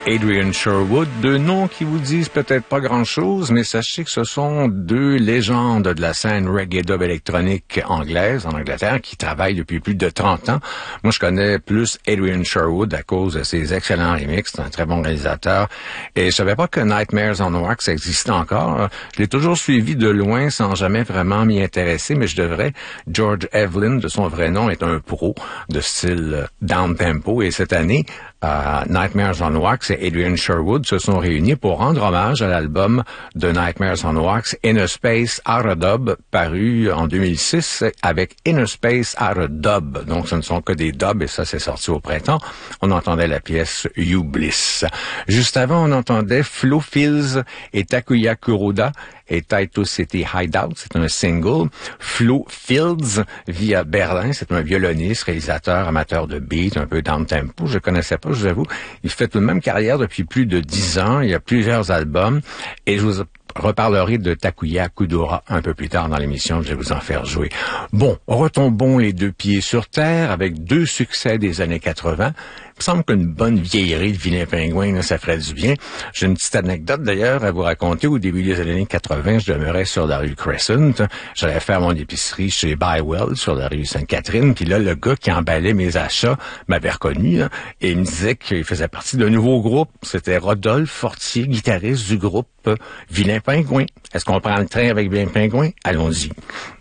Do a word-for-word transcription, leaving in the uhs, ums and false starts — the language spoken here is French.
Adrian Sherwood, deux noms qui vous disent peut-être pas grand-chose, mais sachez que ce sont deux légendes de la scène reggae dub électronique anglaise, en Angleterre, qui travaillent depuis plus de trente ans. Moi, je connais plus Adrian Sherwood à cause de ses excellents remixes. C'est un très bon réalisateur. Et je savais pas que Nightmares on Wax existait encore. Je l'ai toujours suivi de loin sans jamais vraiment m'y intéresser, mais je devrais. George Evelyn, de son vrai nom, est un pro de style down-tempo. Et cette année, Uh, Nightmares on Wax et Adrian Sherwood se sont réunis pour rendre hommage à l'album de Nightmares on Wax, Inner Space Out of Dub, paru en deux mille six avec Inner Space Out of Dub. Donc ce ne sont que des dubs et ça c'est sorti au printemps. On entendait la pièce You Bliss. Juste avant, on entendait Flo Fils et Takuya Kuroda et Taito City Hideout, c'est un single. Flo Fields vit à Berlin, c'est un violoniste, réalisateur, amateur de beat, un peu down-tempo. Je connaissais pas, je vous avoue. Il fait toute même carrière depuis plus de dix ans. Il y a plusieurs albums et je vous reparlerai de Takuya Kudora un peu plus tard dans l'émission. Je vais vous en faire jouer. Bon, retombons les deux pieds sur terre avec deux succès des années quatre-vingts. Il me semble qu'une bonne vieillerie de Vilain Pingouin, là, ça ferait du bien. J'ai une petite anecdote d'ailleurs à vous raconter. Au début des années quatre-vingts, je demeurais sur la rue Crescent. J'allais faire mon épicerie chez Bywell sur la rue Sainte-Catherine. Puis là, le gars qui emballait mes achats m'avait reconnu là, et il me disait qu'il faisait partie d'un nouveau groupe. C'était Rodolphe Fortier, guitariste du groupe Vilain Pingouin. Est-ce qu'on prend le train avec Vilain Pingouin? Allons-y.